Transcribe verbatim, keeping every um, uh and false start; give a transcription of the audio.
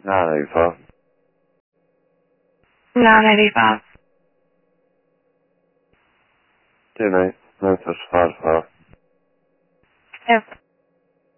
nine eighty-five. nine eighty-five. Two mate. No touch five five.